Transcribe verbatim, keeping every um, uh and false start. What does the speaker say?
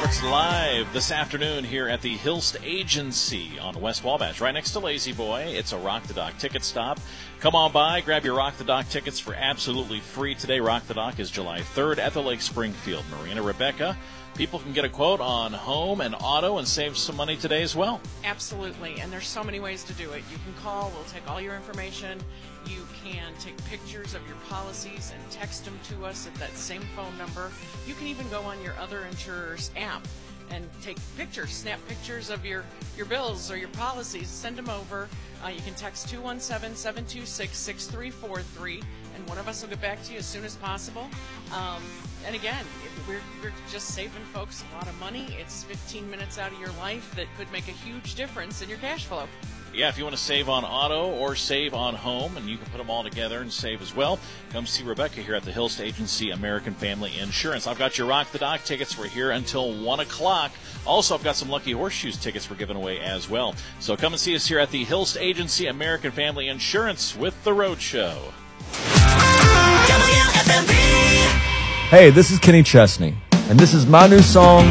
Sports live this afternoon here at the Hilst Agency on West Wabash, right next to Lazy Boy. It's a Rock the Dock ticket stop. Come on by, grab your Rock the Dock tickets for absolutely free today. Rock the Dock is July third at the Lake Springfield Marina. Rebecca, people can get a quote on home and auto and save some money today as well. Absolutely, and there's so many ways to do it. You can call, we'll take all your information. You can take pictures of your policies and text them to us at that same phone number. You can even go on your other insurer's app and take pictures, snap pictures of your, your bills or your policies, send them over. Uh, you can text two one seven, seven two six, six three four three, and one of us will get back to you as soon as possible. Um, and again, we're, we're just saving folks a lot of money. It's fifteen minutes out of your life that could make a huge difference in your cash flow. Yeah, if you want to save on auto or save on home, and you can put them all together and save as well, come see Rebecca here at the Hilst Agency American Family Insurance. I've got your Rock the Dock tickets. We're here until one o'clock. Also, I've got some Lucky Horseshoes tickets we're giving away as well. So come and see us here at the Hilst Agency American Family Insurance with The Road Show. Hey, this is Kenny Chesney, and this is my new song,